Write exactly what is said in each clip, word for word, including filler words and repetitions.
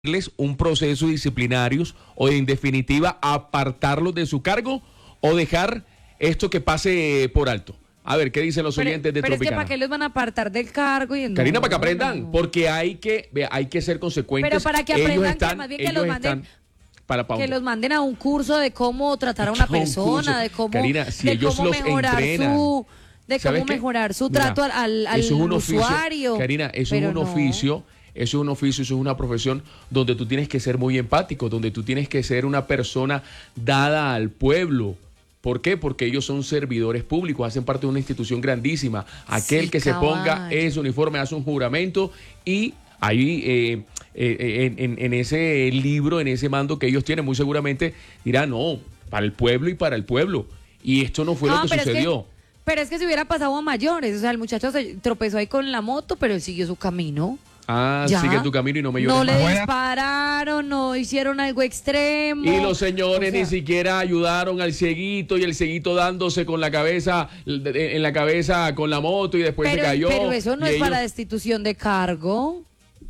un proceso disciplinario o en definitiva apartarlos de su cargo o dejar esto que pase por alto. A ver, ¿qué dicen los pero, oyentes de pero Tropicana? Pero es que ¿para qué los van a apartar del cargo? Y no, Karina, para que no, aprendan, no. porque hay que, hay que ser consecuentes. Pero para que aprendan, ellos están, que más bien que los manden, para, para que los manden a un curso de cómo tratar a una persona, de cómo, Karina, si de ellos cómo los mejorar entrenan, su, de cómo qué? mejorar su Mira, trato al, al, al eso es un oficio, usuario. Karina, eso pero es un no. oficio. Eso es un oficio, eso es una profesión donde tú tienes que ser muy empático, donde tú tienes que ser una persona dada al pueblo. ¿Por qué? Porque ellos son servidores públicos, hacen parte de una institución grandísima. Aquel Sí, que se caballo. ponga ese uniforme hace un juramento y ahí eh, eh, en, en, en ese libro, en ese mando que ellos tienen, muy seguramente dirán, no, para el pueblo y para el pueblo. Y esto no fue No, lo que pero sucedió. Es que, pero es que si hubiera pasado a mayores, o sea, el muchacho se tropezó ahí con la moto, pero él siguió su camino. Ah, ¿Ya? sigue tu camino y no me llores No le más. dispararon, no hicieron algo extremo. Y los señores o sea, ni siquiera ayudaron al cieguito y el cieguito dándose con la cabeza, en la cabeza con la moto y después pero, se cayó. Pero eso no y es ellos... para destitución de cargo.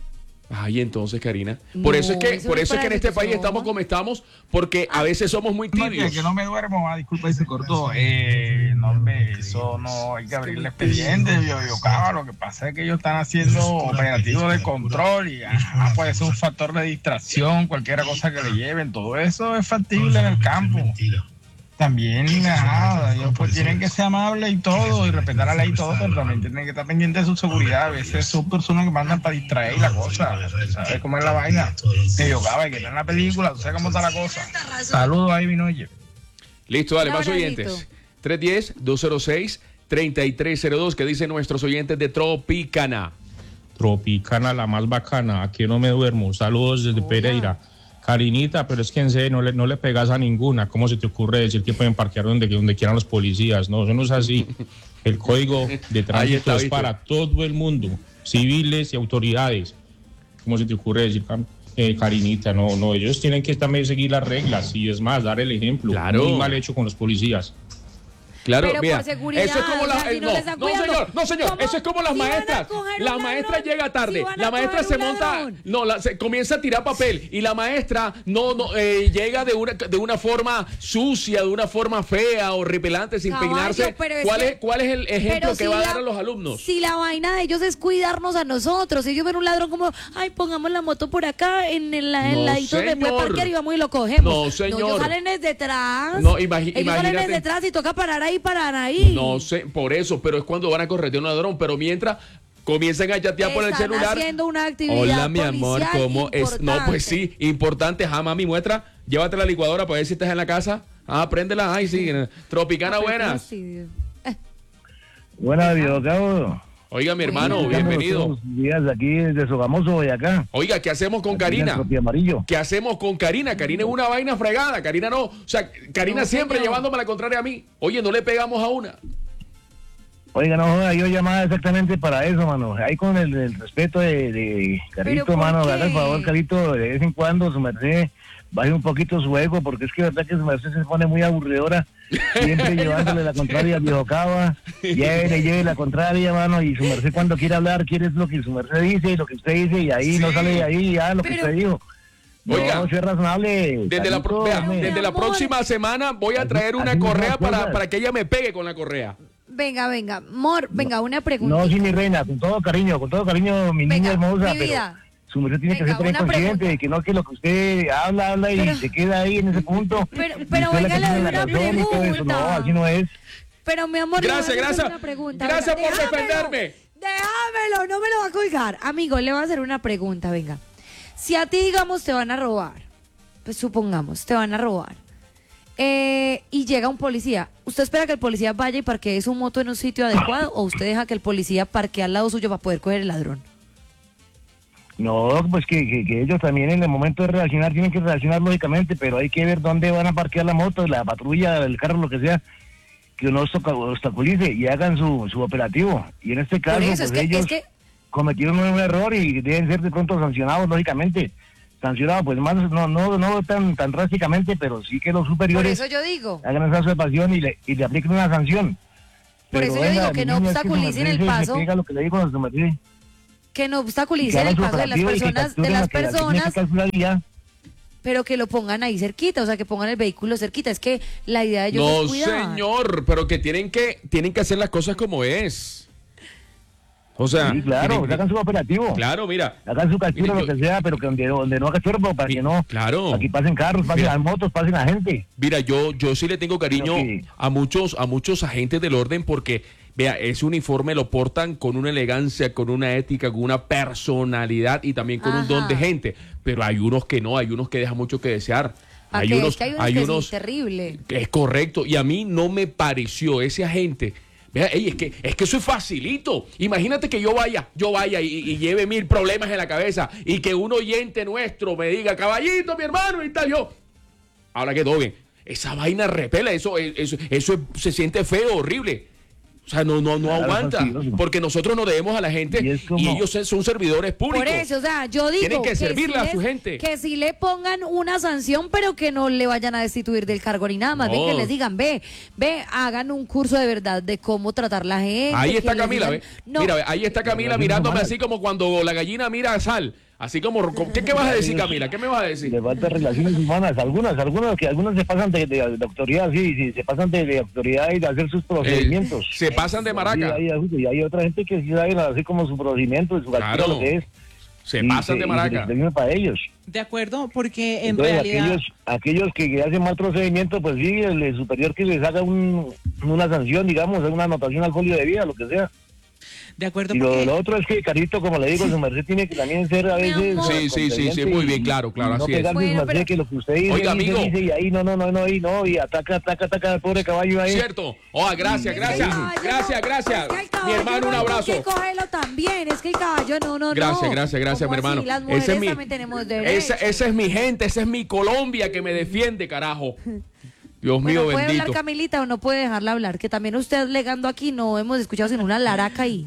Ay, entonces, Karina. Por No, eso es que, eso por no eso es es que en este país destitución. estamos como estamos, porque a veces somos muy tibios. No, que no me duermo, ah, disculpa, y se cortó. Eh, no, hombre, eso no hay que abrirle expediente, yo, yo, cabrón. Lo que pasa es que ellos están haciendo operativos de control y ajá, puede ser un factor de distracción, cualquier cosa que le lleven, todo eso es factible en el campo. También, ajá, ellos pues tienen que ser amables y todo, y respetar la ley y todo, pero también tienen que estar pendientes de su seguridad. A veces son personas que mandan para distraer la cosa, ¿sabes cómo es la vaina? Que yo, cabrón, que está en la película, ¿tú sabes cómo está la cosa? Saludos ahí, Vinoye. Listo, dale, Un más abracito. oyentes. tres uno cero, dos cero seis, tres tres cero dos, que dicen nuestros oyentes de Tropicana. Tropicana, la más bacana, aquí no me duermo. Saludos desde Hola. Pereira. Karinita, pero es que en serio no le, no le pegas a ninguna. ¿Cómo se te ocurre decir que pueden parquear donde, donde quieran los policías? No, eso no es así. El código de Ahí tránsito está, es ¿viste? para todo el mundo, civiles y autoridades. ¿Cómo se te ocurre decir, eh, Karinita? No, no, ellos tienen que también seguir las reglas y es más, dar el ejemplo. Claro. Muy mal hecho con los policías. Claro, Pero mira, por seguridad, eso es como o la, sea, si eh, no no, le están no cuidando, señor, no señor, ¿cómo? eso es como las Si van a maestras, coger un la ladrón, maestra llega tarde, si van a la maestra coger se un monta, ladrón. no, la, se comienza a tirar papel y la maestra no, no eh, llega de una de una forma sucia, de una forma fea o repelante, sin Caballo, peinarse. pero es ¿Cuál que- es cuál es el ejemplo Pero que si va a la- dar a los alumnos? Si la vaina de ellos es cuidarnos a nosotros, si ellos ven un ladrón como, ay, pongamos la moto por acá, en el, en No, ladito donde puede señor. parquear y vamos y lo cogemos. No, señor. ellos salen desde detrás. No, imagi- ellos salen imagínate. desde detrás y toca parar ahí, parar ahí. No sé, por eso, pero es cuando van a correr de un ladrón, pero mientras comienzan a chatear por el Están celular. haciendo una actividad Hola, mi amor, policial ¿cómo es? No, pues sí, importante. Ja, mami, muestra, llévate la licuadora para ver si estás en la casa. Ah, préndela. Ay, sí. Tropicana, Pero qué buenas. fastidio. Buenas, videocabo. Oiga, mi hermano, Buenas. bienvenido. Buenos días de aquí desde Sogamoso, Boyacá. Oiga, ¿qué hacemos con Aquí en el Karina? Tropi Amarillo. ¿Qué hacemos con Karina? Karina es una vaina fregada. Karina no. O sea, Karina No, siempre señor. llevándome la contraria a mí. Oye, no le pegamos a una. Oiga, no joda, yo llamaba exactamente para eso, mano. Ahí con el, el respeto de, de Carito, ¿por mano. qué? Dale el favor, Carito, de vez en cuando, su merced, baje un poquito su ego, porque es que verdad que su merced se pone muy aburridora. Siempre llevándole la contraria al viejo Cava. Lleve, lleve la contraria, mano. Y su merced cuando quiere hablar, quiere lo que su merced dice y lo que usted dice, y ahí no sale de ahí ya lo que Pero- usted dijo. No, Oiga, sea razonable. Desde la, pro- Carito, vea, hombre. desde la amor. próxima semana voy a Así- traer una así no correa las para, cosas. para que ella me pegue con la correa. Venga, venga, Mor, venga, una pregunta. No, sí, mi reina, con todo cariño, con todo cariño, mi Venga, niña hermosa, mi pero vida. su merced tiene Venga, que ser también una consciente pregunta. de que no que lo que usted habla, habla y Pero- se queda ahí en ese punto. Pero- y pero usted es la venga, que le tiene doy la una razón y todo eso. pregunta. No, así no es. Pero mi amor, le voy a Gracias, hacer gracias. una pregunta. Gracias Venga, por déjamelo, defenderme. Déjamelo, no me lo va a colgar. Amigo, le voy a hacer una pregunta, venga. Si a ti, digamos, te van a robar, pues supongamos, te van a robar, eh, y llega un policía, ¿usted espera que el policía vaya y parquee su moto en un sitio adecuado o usted deja que el policía parquee al lado suyo para poder coger el ladrón? No, pues que, que, que ellos también en el momento de reaccionar tienen que reaccionar lógicamente, pero hay que ver dónde van a parquear la moto, la patrulla, el carro, lo que sea, que no obstac- obstaculice y hagan su, su operativo. Y en este caso, Por eso, pues es que, ellos es que cometieron un error y deben ser de pronto sancionados, lógicamente. Sancionados, pues más, no no no tan tan drásticamente, pero sí que los por superiores eso yo digo, hagan esa observación y le, y le apliquen una sanción. Por Pero eso yo venga, digo que mi no niña, es su obstaculicen merced el se- paso. se pega lo que le digo a su merced. que no que obstaculicen hagan el su paso de las operativo y que personas, de capturen las lo que la tiene que personas, capturar y ya. pero que lo pongan ahí cerquita, o sea, que pongan el vehículo cerquita. Es que la idea de ellos No, es cuidar. señor, pero que tienen que tienen que hacer las cosas como es. O sea, Sí, claro, tienen que- hagan su operativo. claro, mira. Hagan su captura, Miren, lo yo- que sea, pero que donde, donde no haga cuerpo, para que no. Claro. Aquí pasen carros, pasen Mira. las motos, pasen la gente. Mira, yo, yo sí le tengo cariño Pero que- a muchos, a muchos agentes del orden porque, vea, ese uniforme lo portan con una elegancia, con una ética, con una personalidad y también con un don de Ajá. gente. Pero hay unos que no, hay unos que dejan mucho que desear. ¿A Hay qué? unos, Es que hay unos hay que sí, unos terrible. que es correcto. Y a mí no me pareció ese agente. Vea, ey, es que, es que eso es facilito. Imagínate que yo vaya, yo vaya y, y lleve mil problemas en la cabeza y que un oyente nuestro me diga, caballito, mi hermano, y tal, yo. Ahora que todo bien. Esa vaina repela, eso, eso, eso es- se siente feo, horrible. O sea, no, no, no Claro, aguanta. fastidioso. Porque nosotros nos debemos a la gente Y y, es como- ellos son servidores públicos. Por eso, o sea, yo digo Tienen que servirle a sí su les- gente. Que si le pongan una sanción, pero que no le vayan a destituir del cargo ni nada más. No. Bien que les digan, ve, ve, hagan un curso de verdad de cómo tratar la gente. Ahí que está les Camila, digan- ¿ve? No, Mira, ve, ahí está Camila Relaciones mirándome humanas. así como cuando la gallina mira a sal. Así como, ¿qué, qué vas a decir, Camila? ¿Qué me vas a decir? Le falta relaciones humanas, algunas, algunas que algunas se pasan de, de, de autoridad, sí, sí, se pasan de, de autoridad y de hacer sus procedimientos. Eh, se pasan de Sí, maraca. hay, hay- hay otra gente que sí sabe hacer como su procedimiento, su captura, Claro. lo que es. Se y pasan se- de y se maraca. les termina para ellos. De acuerdo, porque en Entonces, realidad... aquellos, aquellos que hacen mal procedimiento, pues sí, el, el superior que les haga un, una sanción, digamos, una anotación al folio de vida, lo que sea. De acuerdo, Y lo, porque... lo otro es que, Carito, como le digo, su merced tiene que también ser a Mi veces... amor. Sí, sí, sí, sí, consecuente muy y- bien, claro, claro, y no así es. pegarle su Bueno, merced pero- que lo que usted dice, Oiga, dice, amigo. dice, y ahí no, no, no, no, y no, y ataca, ataca, ataca al pobre caballo ahí. Cierto. Oh, gracias, Es que gracias. el caballo Gracias, no- gracias. es que el Mi caballo hermano, un no hay por abrazo. qué cogerlo también, es que el caballo no, no, no. Gracias, gracias, gracias, mi ¿Cómo hermano. así? Las mujeres Ese es mi, también tenemos derecho. esa, esa es mi gente, esa es mi Colombia que me defiende, carajo. Dios Bueno, mío, ¿puede bendito. hablar Camilita o no puede dejarla hablar? Que también usted legando aquí no hemos escuchado sino una laraca ahí.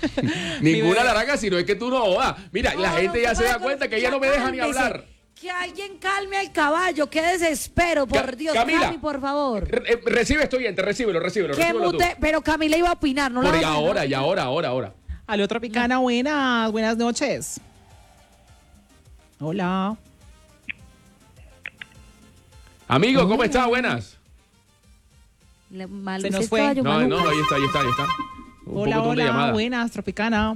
Ninguna bebé. laraca, sino es que tú no jodas. Mira, la No, gente no, ya se da cálmese, cuenta que ella no me deja ni cálmese. hablar. Que alguien calme al caballo, qué desespero, por Ca- Dios, Camila. Cami, por favor. Re- eh, recibe esto, oyente, recíbelo, recíbelo, Que recíbelo tú. mute, pero Camila iba a opinar, no la Por vas a dejar ahora, y opinar. ahora, ahora, ahora. Aló, Tropicana, buenas, buenas noches. Hola. Amigo, ¿cómo está? Buenas. Le- mal Se usted nos es fue. caballo, No, maluco. no, ahí está, ahí está, ahí está. Un Hola, pocotón de hola, llamada. buenas, Tropicana.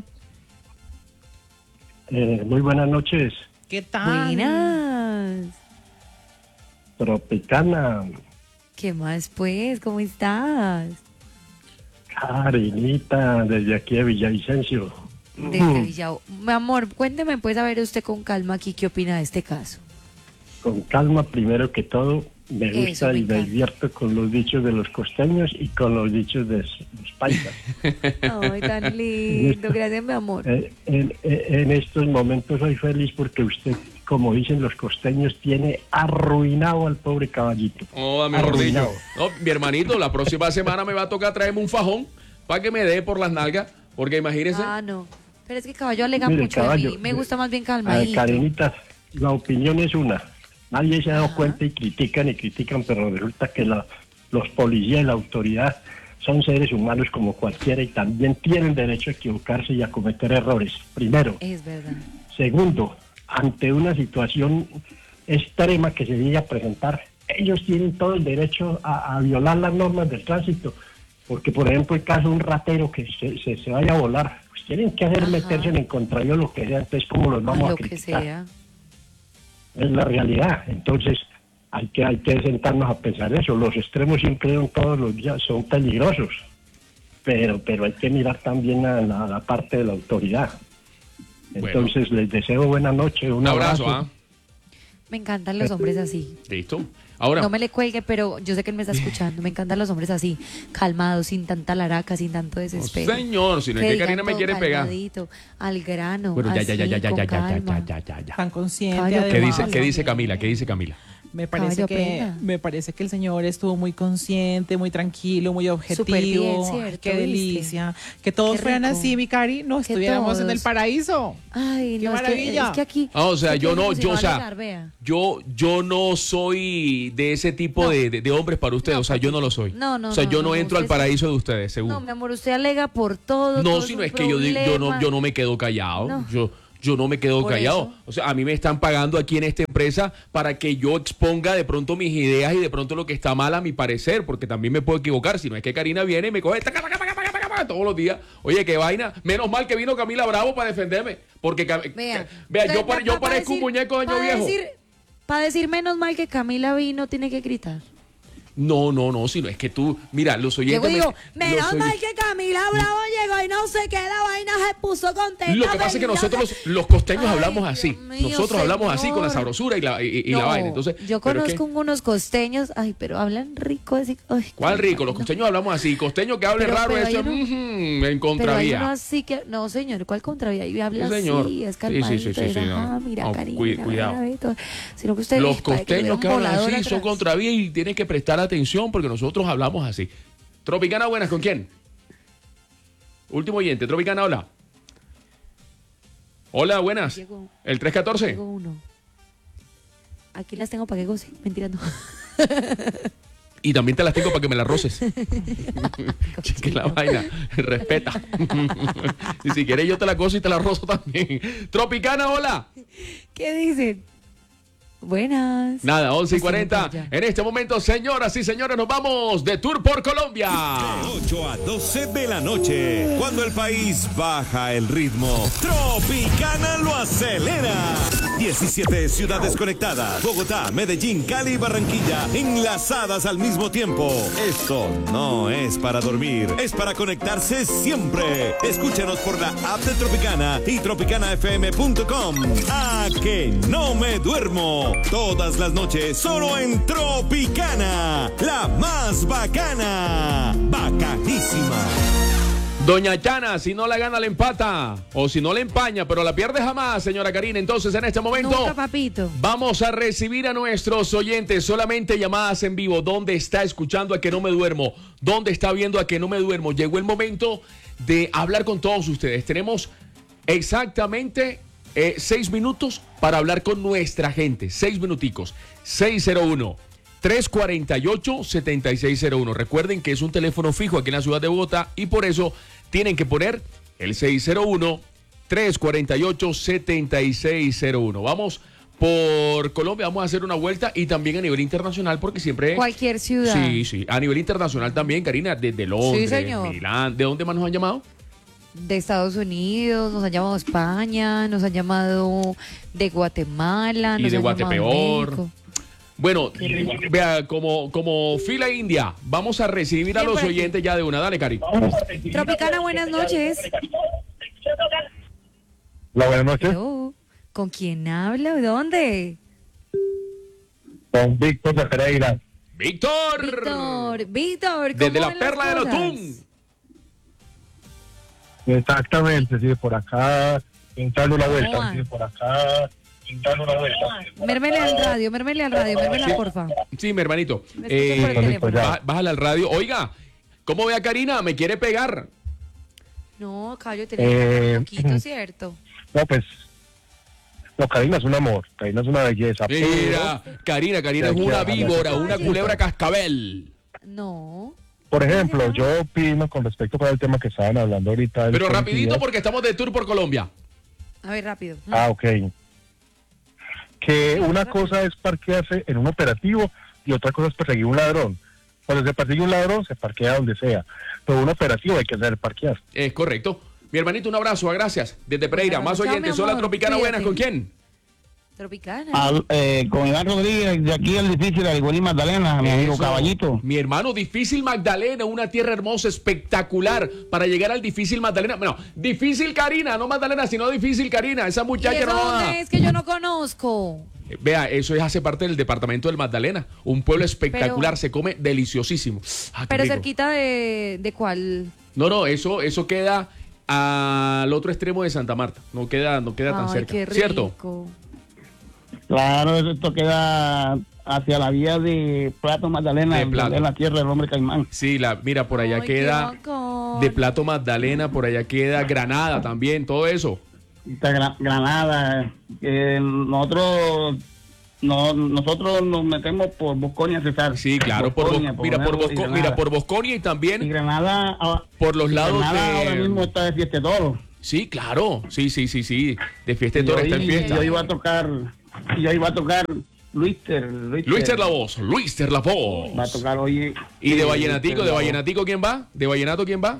Eh, muy buenas noches, ¿Qué tal? Buenas. Tropicana, ¿Qué más, pues? ¿Cómo estás? Karinita, desde aquí de Villavicencio. Desde Villao. Mi amor, cuénteme, pues, a ver usted con calma aquí qué opina de este caso. Con calma, primero que todo, me Eso, gusta me y me encanta. divierto con los dichos de los costeños y con los dichos de s- los paisas. Ay, tan lindo. Gracias, mi amor. Eh, en, en- en estos momentos soy feliz porque usted, como dicen los costeños, tiene arruinado al pobre caballito. Oh, mejor dicho. Arruinado. No, mi hermanito, la próxima semana me va a tocar traerme un fajón para que me dé por las nalgas, porque imagínese. Ah, no. Pero es que caballo alega Mire, mucho de caballo, mí. Me gusta más bien A ver, calmadito. Karenita, la opinión es una. Nadie se ha dado Ajá. cuenta y critican y critican, pero resulta que la- los policías y la autoridad son seres humanos como cualquiera y también tienen derecho a equivocarse y a cometer errores. Primero. Es verdad. Segundo, ante una situación extrema que se llegue a presentar, ellos tienen todo el derecho a, a violar las normas del tránsito, porque por ejemplo el caso de un ratero que se, se, se vaya a volar, pues tienen que hacer Ajá. meterse en el contrario lo que sea, entonces cómo los Ay, vamos a lo que criticar. sea. Es la realidad, entonces hay que, hay que sentarnos a pensar eso, los extremos siempre son todos los días, son peligrosos, pero, pero hay que mirar también a la, a la parte de la autoridad. Bueno. Entonces les deseo buena noche, un, Un abrazo, abrazo. ¿ah? Me encantan los hombres así. Listo. Ahora, No me le cuelgue, pero yo sé que él me está escuchando. Me encantan los hombres así, calmados, sin tanta laraca, sin tanto desespero. señor, si no es que digan Karina me todo quiere pegar. calmadito, al grano. Bueno, ya, ya, ya, así, ya, ya, con ya, ya, ya, calma. ya, ya, ya, ya. Tan consciente. Caballo, ¿Qué dice, además. ¿Qué dice Camila? ¿Qué dice Camila? Me parece Caballo que pena. me parece que el señor estuvo muy consciente, muy tranquilo, muy objetivo. Súper bien, ¿cierto? Ay, qué ¿Viste? delicia. Que todos Qué fueran rico. así, mi cari, no Que estuviéramos en el todos. paraíso. Ay, Qué no, es que, maravilla. es que aquí... Ah, o sea, es que yo aquí no, como si yo, o va a sea, llegar, vea. yo, yo no soy de ese tipo No. de, de- de hombres para ustedes, No, o sea, yo no lo soy. No, no, O sea, no, yo no, no no, entro al usted sí. paraíso de ustedes, seguro. No, mi amor, usted alega por todo. No, todo si es no un es que yo, digo- yo no, problema. yo no me quedo callado. No. Yo, yo no me quedo Por callado. eso. O sea, a mí me están pagando aquí en esta empresa para que yo exponga de pronto mis ideas y de pronto lo que está mal a mi parecer, porque también me puedo equivocar. Si no es que Karina viene y me coge taca, taca, taca, taca, taca, taca, todos los días. Oye, qué vaina. Menos mal que vino Camila Bravo para defenderme. Porque, Cam- Vea, vea usted yo, pare- pa- yo pa- parezco un decir- muñeco de año pa' viejo. Decir, para decir menos mal que Camila vino, tiene que gritar. No, no, no, sino es que tú, mira, los oyentes... Yo digo, me- menos los mal oy- que Camila Bravo llegó y no sé qué, la vaina se puso contenta. Lo que pasa es que feliz, nosotros no sé- los, los costeños Ay, hablamos así. Dios mío, Nosotros hablamos así con la señor. sabrosura y la, y, y la No, vaina. Entonces, yo ¿pero qué? conozco unos costeños, ay, pero hablan rico. Así, ay, ¿Cuál qué rico? Los vaina. costeños hablamos así. Costeño que hable Pero- raro, pero eso hay uno- ujú, en Pero hay contravía. uno así que, no señor, ¿cuál contravía? Y habla Sí, señor. así, es Sí, calmadito, sí, sí, sí, es, sí, ajá, no. mira, No, Karina, cu- cuidado. mira, ve, todo. Sino que usted Los para que le dé costeños un que hablan volador así son atrás. contravía y tienes que prestar atención porque nosotros hablamos así. Tropicana, buenas, ¿con quién? Último oyente, Tropicana, hola. Hola, buenas. Llegó. El tres catorce. Tengo uno. Aquí las tengo para que goce. Mentira, no. Y también te las tengo para que me las roces. Que la vaina, respeta. Y si quieres yo te la gozo y te la rozo también. Tropicana, hola. ¿Qué dicen? Buenas. Nada, once y Así cuarenta. me calla. En este momento, señoras y señores, nos vamos de tour por Colombia. De ocho a doce de la noche, cuando el país baja el ritmo, Tropicana lo acelera. diecisiete ciudades conectadas, Bogotá, Medellín, Cali y Barranquilla, enlazadas al mismo tiempo. Esto no es para dormir, es para conectarse siempre. Escúchanos por la app de Tropicana y tropicana f m punto com. A que no me duermo. Todas las noches, solo en Tropicana, la más bacana. Bacanísima. Doña Chana, si no la gana, la empata. O si no la empaña, pero la pierde jamás, señora Karina. Entonces, en este momento, Nunca, papito. vamos a recibir a nuestros oyentes. Solamente llamadas en vivo. ¿Dónde está escuchando A Que No Me Duermo? ¿Dónde está viendo A Que No Me Duermo? Llegó el momento de hablar con todos ustedes. Tenemos exactamente eh, seis minutos para hablar con nuestra gente. Seis minuticos. seis cero uno, tres cuatro ocho, siete seis cero uno. Recuerden que es un teléfono fijo aquí en la ciudad de Bogotá y por eso tienen que poner el seis cero uno, tres cuatro ocho, siete seis cero uno. Vamos por Colombia, vamos a hacer una vuelta y también a nivel internacional porque siempre... Cualquier ciudad. Sí, sí. A nivel internacional también, Karina, desde Londres, señor. Milán. ¿De dónde más nos han llamado? De Estados Unidos, nos han llamado de España, nos han llamado de Guatemala, Y nos de han llamado Guatepeor. México. Bueno, vea, como, como fila india, vamos a recibir a Bien los por aquí. oyentes ya de una. Dale, Cari. Tropicana, buenas noches. Hola, buenas noches. Hello. ¿Con quién habla? ¿De dónde? Con Víctor de Pereira. Víctor. Víctor, Víctor. ¿cómo Desde la van las perla del cosas? Otún. Exactamente, sí, por acá, pintando la vuelta. Juan. Sí, por acá, pintando la vuelta. Mérmele al radio, mérmele al radio, mérmele, porfa. Sí, mi hermanito. Me escucho por el Eh, teléfono. bá- bájale al radio. Oiga, ¿cómo ve a Karina? ¿Me quiere pegar? No, Cayo, Eh, tenés un poquito, ¿cierto? No, pues, no, Karina es un amor, Karina es una belleza. Mira, Karina, Karina es una víbora, una culebra cascabel. No. Por ejemplo, yo opino con respecto para el tema que estaban hablando ahorita. del Pero policía. rapidito porque estamos de tour por Colombia. A ver, rápido. Ah, ok. Que una cosa es parquearse en un operativo y otra cosa es perseguir un ladrón. Cuando se persigue un ladrón, se parquea donde sea. Pero un operativo hay que hacer parquear. Es correcto. Mi hermanito, un abrazo, gracias. Desde Pereira, Bueno, más chao, oyentes. mi Hola, amor, Tropicana, buenas. cuídate. ¿Con quién? Tropicana. Al- eh, con Iván Rodríguez, de aquí el difícil de Algorí Magdalena, mi amigo Eso. Caballito. Mi hermano, difícil Magdalena, una tierra hermosa, espectacular para llegar al difícil Magdalena. Bueno, difícil Karina, no Magdalena, sino difícil Karina. Esa ¿Y muchacha eso no va. dónde es que yo no conozco? Eh, Vea, eso es, hace parte del departamento del Magdalena. Un pueblo espectacular, Pero- se come deliciosísimo. Ah, qué Pero rico. cerquita de, de cuál. No, no, eso, eso queda al otro extremo de Santa Marta. No queda, no queda tan Ay, cerca. qué rico. ¿Cierto? Claro, esto queda hacia la vía de Plato Magdalena, De en Plato. donde es la tierra del hombre caimán. Sí, la, mira, por allá Ay, qué queda bacán. de Plato Magdalena, por allá queda Granada también, todo eso. Esta Gra- Granada, eh, nosotros no, nosotros nos metemos por Bosconia, César. Sí, claro, por, Bosconia, Bos- mira, por Bonero y Bosco- Granada. mira, por Bosconia y Y también Granada, ah, por los y lados Granada ahora mismo de... está de fiesta de toro. Sí, claro, sí, sí, sí, sí, de fiesta de Yo, toro está en i- fiesta. yo iba a tocar, yo iba a tocar Luister, Luister. Luister la voz, Luister la Va a voz. tocar hoy. Y de eh, Vallenatico, Luister de la voz. Vallenatico, ¿quién va? ¿De Vallenato quién va?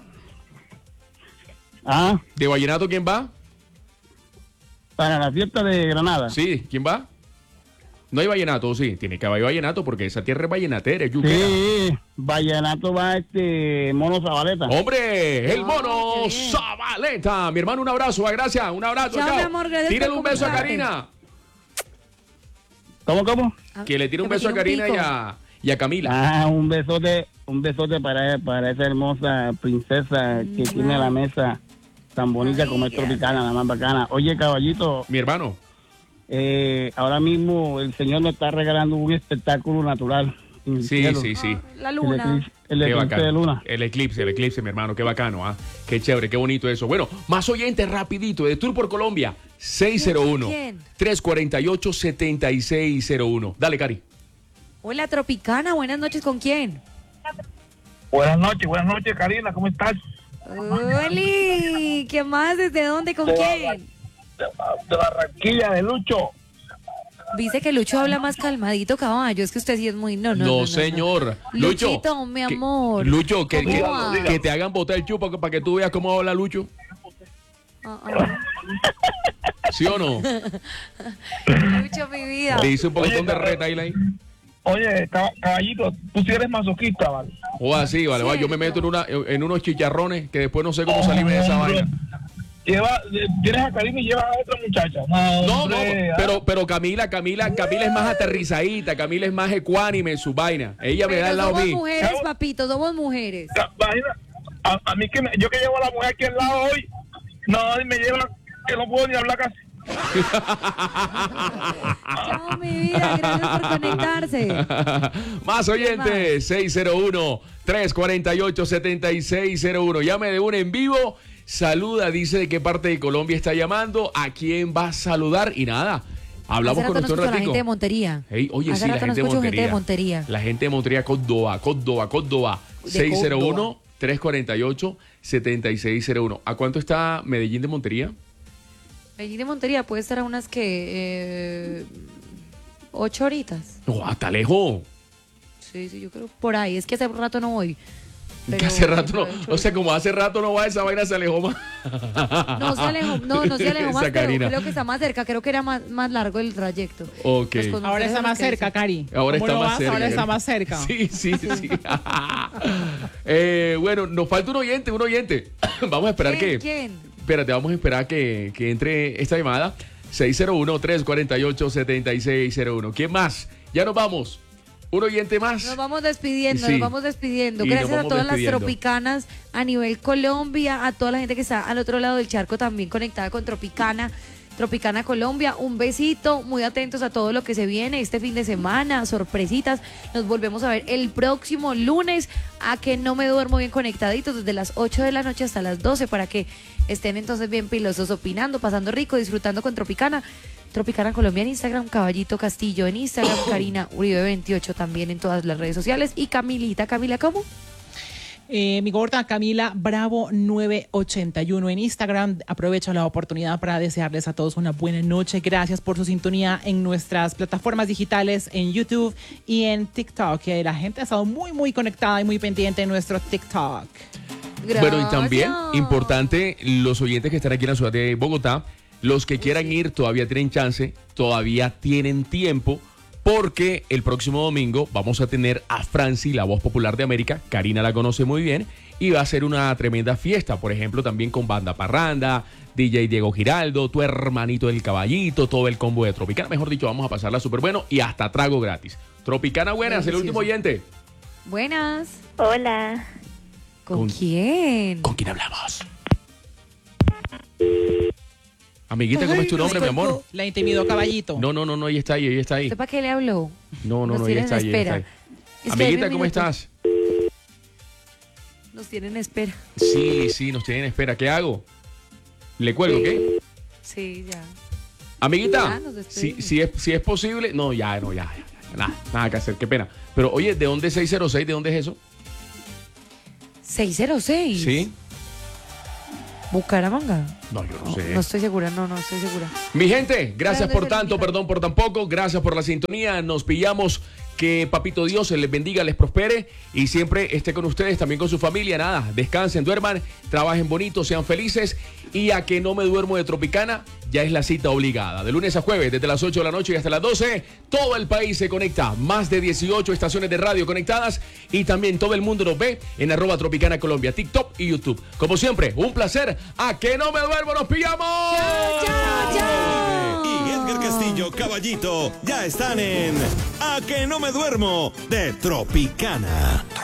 Ah, ¿De Vallenato quién va? para la fiesta de Granada. Sí, ¿quién va? No hay vallenato, sí, tiene que haber vallenato porque esa tierra es vallenatera, es yuquera. Sí, Vallenato va este Mono Zabaleta. ¡Hombre! ¡El Ah, mono qué bien. Zabaleta! Mi hermano, un abrazo, va, gracias, un abrazo. Chao, chao. mi amor, gracias Tírale por un beso a comunicarte. Karina. ¿Cómo, cómo? Ah, Que le tire un me beso a tire un Karina y pico. a, y a Camila. Ah, un besote, un besote para, para esa hermosa princesa que Mm, tiene la mesa tan bonita Ay, como es ya. Tropicana, la más bacana. Oye, caballito, Mi hermano. eh, ahora mismo el señor nos está regalando un espectáculo natural. en el Sí, cielo. sí, sí. La El luna. eclipse, el Qué eclipse bacano. de luna. El eclipse, el eclipse, mi hermano, qué bacano, ¿ah? Qué chévere, qué bonito eso. Bueno, más oyentes rapidito de Tour por Colombia, seis cero uno, ¿Quién? tres cuatro ocho, siete seis cero uno. Dale, Cari. Hola, Tropicana, buenas noches, ¿con quién? Buenas noches, buenas noches, Karina, ¿cómo estás? Oli, ¿qué más? ¿Desde dónde? ¿Con quién? De Barranquilla, de Lucho. Dice que Lucho habla más calmadito, caballo. Es que usted sí es muy... No, no, No, no, no, señor. Lucho. Luchito, mi que- amor. Lucho, que, ¿Cómo que, va? que te hagan botar el chupo para que tú veas cómo habla Lucho. Ah, ah. ¿Sí o no? Lucho, mi vida. Le hice un poquitón Oye, de retail ahí. Oye, cab- caballito, tú sí eres masoquista, ¿vale? O así, vale, vale. Yo me meto en, una, en unos chicharrones que después no sé cómo salirme de esa vaina. Lleva, tienes a Karina y llevas a otra muchacha. No, No, no, hombre, ah. pero, pero Camila, Camila, Camila es más aterrizadita, Camila es más ecuánime en su vaina. Ella me da Pero al lado somos mío. mujeres, papito, somos mujeres. Ca- imagina, a, a mí que me- yo que llevo a la mujer aquí al lado hoy, no, y me lleva que no puedo ni hablar casi. Chao, mi vida, gracias por conectarse. Más oyentes, seis cero uno, tres cuatro ocho, siete seis cero uno. Llame de una en vivo. Saluda, dice de qué parte de Colombia está llamando, a quién va a saludar y nada. Hablamos Hace con rato no nuestro escucho a la ratico. gente de Montería. Ey, oye, Hace sí, la rato no gente de escucho Montería. gente de Montería. La gente de Montería, Córdoba, Córdoba, Córdoba. De seis cero uno, tres cuatro ocho, siete seis cero uno. ¿A cuánto está Medellín de Montería? Allí de Montería puede estar a unas que... Eh, ocho horitas. No, hasta lejos. Sí, sí, yo creo por ahí. Es que hace rato no voy. Que Pero- hace rato no, pero ocho o sea, como hace rato no va, esa vaina se alejó más. No se alejó, no, no se alejó más, Esa pero Karina. creo que está más cerca. Creo que era más, más largo el trayecto. Ok. Los conductores Ahora está son los más que cerca, dicen. Cari. Ahora ¿Cómo está no más vas? cerca. Ahora está más cerca. Sí, sí, sí. Eh, bueno, nos falta un oyente, un oyente. Vamos a esperar ¿Quién? que... ¿Quién? Espérate, vamos a esperar que, que entre esta llamada. seis cero uno, tres cuatro ocho, siete seis cero uno. ¿Quién más? Ya nos vamos. Un oyente más. Nos vamos despidiendo, Sí. nos vamos despidiendo. Y nos Gracias a vamos todas despidiendo. las tropicanas a nivel Colombia, a toda la gente que está al otro lado del charco también conectada con Tropicana. Tropicana Colombia, un besito, muy atentos a todo lo que se viene este fin de semana, sorpresitas. Nos volvemos a ver el próximo lunes, a que no me duermo bien conectaditos desde las ocho de la noche hasta las doce para que estén entonces bien pilosos, opinando, pasando rico, disfrutando con Tropicana. Tropicana Colombia en Instagram, Caballito Castillo en Instagram, Karina Uribe veintiocho también en todas las redes sociales y Camilita, Camila, ¿cómo? Eh, mi gorda Camila Bravo nueve ochenta y uno en Instagram. Aprovecho la oportunidad para desearles a todos una buena noche. Gracias por su sintonía en nuestras plataformas digitales, en YouTube y en TikTok. Que la gente ha estado muy, muy conectada y muy pendiente en nuestro TikTok. Bueno, y también, Gracias. importante, los oyentes que están aquí en la ciudad de Bogotá, los que quieran ir todavía tienen chance, todavía tienen tiempo, porque el próximo domingo vamos a tener a Franci, la voz popular de América. Karina la conoce muy bien y va a ser una tremenda fiesta, por ejemplo, también con Banda Parranda, D J Diego Giraldo, tu hermanito del Caballito, todo el combo de Tropicana. Mejor dicho, vamos a pasarla súper bueno y hasta trago gratis. Tropicana buenas, el Delicioso. último oyente. Buenas. Hola. ¿Con, Con- quién? ¿Con quién hablamos? Amiguita, ¿cómo es tu Ay, nombre, mi colgó. amor? La intimidó Caballito. No, no, no, no, ella está ahí, ella está ahí. ¿Usted para qué le habló? No, no, Nos no, ella tienen está en ahí, ella está espera. ahí. Espérame Amiguita, un ¿cómo minuto. estás? Nos tienen en espera. Sí, sí, nos tienen en espera. ¿Qué hago? ¿Le cuelgo, qué? Sí, ya. Amiguita, Ya, nos si, despedimos. si, es, si es posible. No, ya, no, ya, ya, ya, nada, nada que hacer, qué pena. Pero oye, ¿de dónde es seiscientos seis? ¿De dónde es eso? seiscientos seis. Sí. Bucaramanga. No, yo no No, sé. no estoy segura, no, no estoy segura. Mi gente, gracias ¿Dónde por se tanto, eliminó? perdón por tan poco, gracias por la sintonía, nos pillamos, que Papito Dios les bendiga, les prospere y siempre esté con ustedes, también con su familia, nada, descansen, duerman, trabajen bonito, sean felices y a que no me duermo de Tropicana, ya es la cita obligada, de lunes a jueves, desde las ocho de la noche y hasta las doce, todo el país se conecta, más de dieciocho estaciones de radio conectadas y también todo el mundo nos ve en arroba Tropicana Colombia, TikTok y YouTube. Como siempre, un placer, a que no me duermo, nos pillamos. ¡Chao, chao! Y Edgar Castillo, Caballito, ya están en A que no me duermo de Tropicana.